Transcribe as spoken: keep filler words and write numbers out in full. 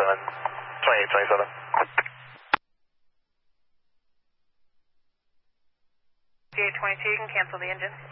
seven, twenty-eight twenty-seven. eight twenty-two, you can cancel the engine.